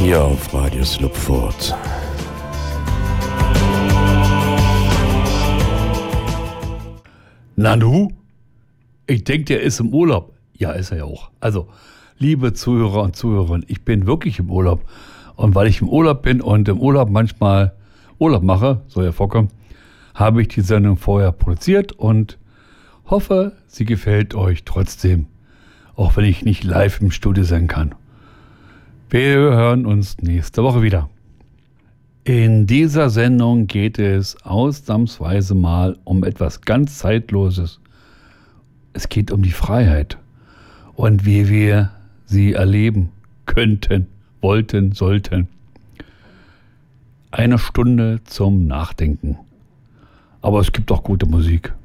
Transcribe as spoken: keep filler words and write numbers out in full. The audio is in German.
Hier auf Radio Slupfurt. Nanu? Ich denke, der ist im Urlaub. Ja, ist er ja auch. Also, liebe Zuhörer und Zuhörerinnen, ich bin wirklich im Urlaub. Und weil ich im Urlaub bin und im Urlaub manchmal Urlaub mache, soll ja vorkommen, habe ich die Sendung vorher produziert und hoffe, sie gefällt euch trotzdem. Auch wenn ich nicht live im Studio sein kann. Wir hören uns nächste Woche wieder. In dieser Sendung geht es ausnahmsweise mal um etwas ganz Zeitloses. Es geht um die Freiheit und wie wir sie erleben könnten, wollten, sollten. Eine Stunde zum Nachdenken. Aber es gibt auch gute Musik.